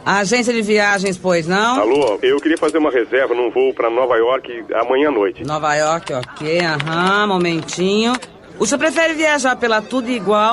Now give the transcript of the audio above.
A agência de viagens, pois não? Alô, eu queria fazer uma reserva num voo para Nova York amanhã à noite. Nova York, ok, momentinho. O senhor prefere viajar pela Tudo Igual